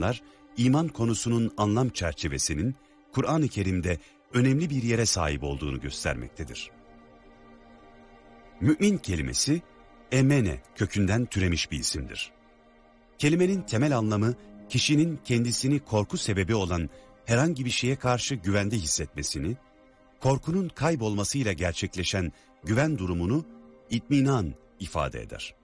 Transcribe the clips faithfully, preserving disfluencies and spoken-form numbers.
bunlar, iman konusunun anlam çerçevesinin Kur'an-ı Kerim'de önemli bir yere sahip olduğunu göstermektedir. Mümin kelimesi, emene kökünden türemiş bir isimdir. Kelimenin temel anlamı, kişinin kendisini korku sebebi olan herhangi bir şeye karşı güvende hissetmesini, korkunun kaybolmasıyla gerçekleşen güven durumunu itminan ifade eder.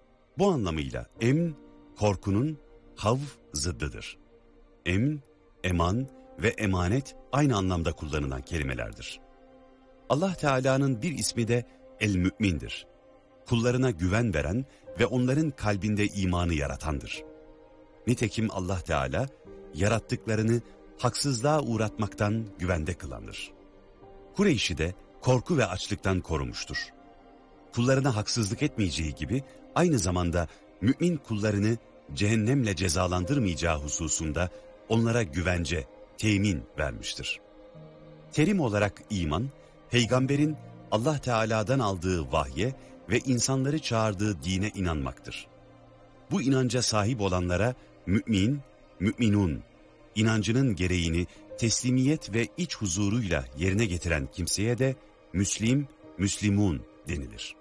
Bu anlamıyla emn, korkunun havf zıddıdır. Emn, eman ve emanet aynı anlamda kullanılan kelimelerdir. Allah Teala'nın bir ismi de el-mü'mindir. Kullarına güven veren ve onların kalbinde imanı yaratandır. Nitekim Allah Teala, yarattıklarını haksızlığa uğratmaktan güvende kılandır. Kureyş'i de korku ve açlıktan korumuştur. Kullarına haksızlık etmeyeceği gibi aynı zamanda mümin kullarını cehennemle cezalandırmayacağı hususunda onlara güvence, temin vermiştir. Terim olarak iman, peygamberin Allah Teala'dan aldığı vahye ve insanları çağırdığı dine inanmaktır. Bu inanca sahip olanlara mümin, müminun, inancının gereğini teslimiyet ve iç huzuruyla yerine getiren kimseye de müslim, müslimun denilir.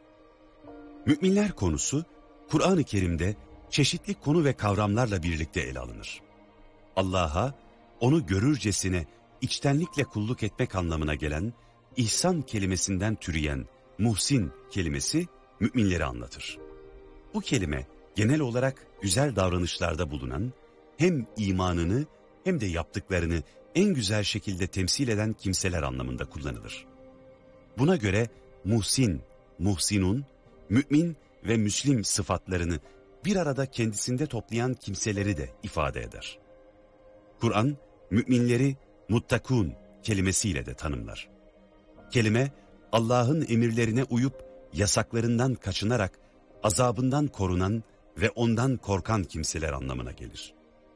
Müminler konusu, Kur'an-ı Kerim'de çeşitli konu ve kavramlarla birlikte ele alınır. Allah'a, onu görürcesine içtenlikle kulluk etmek anlamına gelen, ihsan kelimesinden türeyen muhsin kelimesi müminleri anlatır. Bu kelime genel olarak güzel davranışlarda bulunan, hem imanını hem de yaptıklarını en güzel şekilde temsil eden kimseler anlamında kullanılır. Buna göre muhsin, muhsinun, mümin ve müslim sıfatlarını bir arada kendisinde toplayan kimseleri de ifade eder. Kur'an, müminleri muttakun kelimesiyle de tanımlar. Kelime, Allah'ın emirlerine uyup yasaklarından kaçınarak azabından korunan ve ondan korkan kimseler anlamına gelir.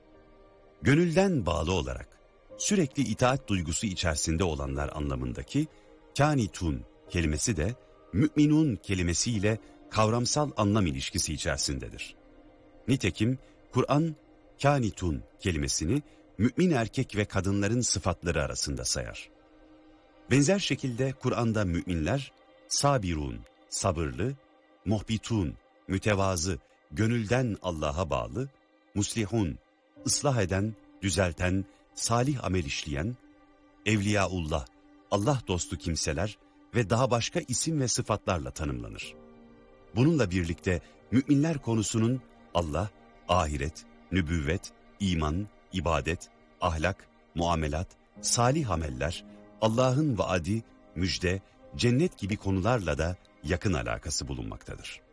Gönülden bağlı olarak sürekli itaat duygusu içerisinde olanlar anlamındaki kânitun kelimesi de müminun kelimesiyle kavramsal anlam ilişkisi içerisindedir. Nitekim Kur'an kânitun kelimesini mümin erkek ve kadınların sıfatları arasında sayar. Benzer şekilde Kur'an'da müminler sabirun, sabırlı, muhbitun, mütevazı, gönülden Allah'a bağlı, muslihun, ıslah eden, düzelten, salih amel işleyen, evliyaullah, Allah dostu kimseler ve daha başka isim ve sıfatlarla tanımlanır. Bununla birlikte müminler konusunun Allah, ahiret, nübüvvet, iman, ibadet, ahlak, muamelat, salih ameller, Allah'ın vaadi, müjde, cennet gibi konularla da yakın alakası bulunmaktadır.